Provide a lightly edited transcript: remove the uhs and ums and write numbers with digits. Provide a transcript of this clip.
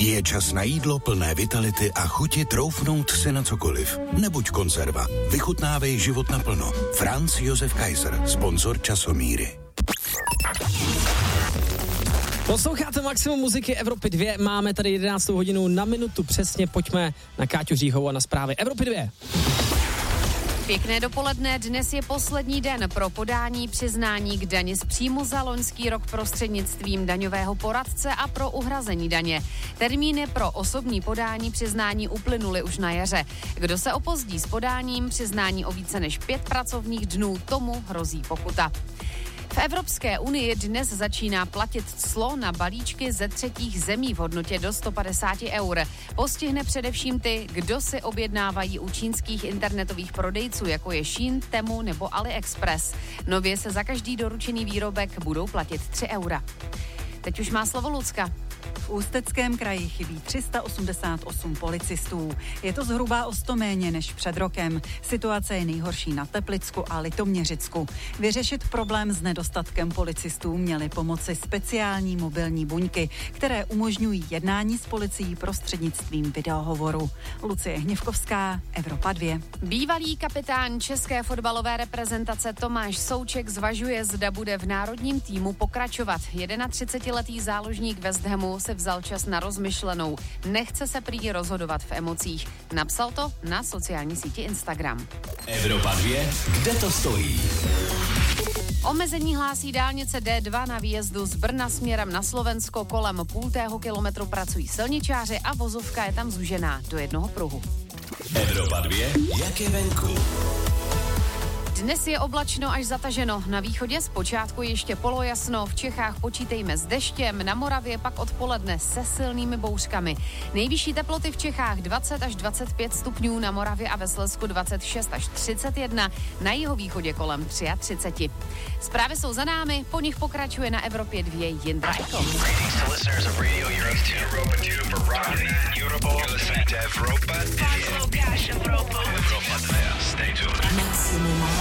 Je čas na jídlo plné vitality a chuti troufnout si na cokoliv. Nebuď konzerva. Vychutnávej život naplno. Franz Josef Kaiser, sponzor Časomíry. Posloucháte Maximum muziky Evropy 2, máme tady 11. hodinu na minutu přesně, pojďme na Káťu Říhovou a na zprávy Evropy 2. Pěkné dopoledne, dnes je poslední den pro podání přiznání k dani z příjmu za loňský rok prostřednictvím daňového poradce a pro uhrazení daně. Termíny pro osobní podání přiznání uplynuly už na jaře. Kdo se opozdí s podáním přiznání o více než 5 pracovních dnů, tomu hrozí pokuta. V Evropské unii dnes začíná platit clo na balíčky ze třetích zemí v hodnotě do 150 eur. Postihne především ty, kdo si objednávají u čínských internetových prodejců, jako je Shein, Temu nebo AliExpress. Nově se za každý doručený výrobek budou platit 3 eura. Teď už má slovo Lucka. V Ústeckém kraji chybí 388 policistů. Je to zhruba o 100 méně než před rokem. Situace je nejhorší na Teplicku a Litoměřicku. Vyřešit problém s nedostatkem policistů měly pomoci speciální mobilní buňky, které umožňují jednání s policií prostřednictvím videohovoru. Lucie Hněvkovská, Evropa 2. Bývalý kapitán české fotbalové reprezentace Tomáš Souček zvažuje, zda bude v národním týmu pokračovat. 31letý záložník West Hamu se vzal čas na rozmyšlenou. Nechce se prý rozhodovat v emocích. Napsal to na sociální síti Instagram. Evropa 2, kde to stojí? Omezení hlásí dálnice D2 na výjezdu z Brna směrem na Slovensko. Kolem 0,5 kilometru pracují silničáři a vozovka je tam zúžená do jednoho pruhu. Evropa 2, jak je venku? Dnes je oblačno až zataženo. Na východě zpočátku ještě polojasno, v Čechách počítejme s deštěm, na Moravě pak odpoledne se silnými bouřkami. Nejvyšší teploty v Čechách 20 až 25 stupňů, na Moravě a ve Slezsku 26 až 31, na jihovýchodě kolem 33. Zprávy jsou za námi, po nich pokračuje na Evropě 2 Jindra Eko.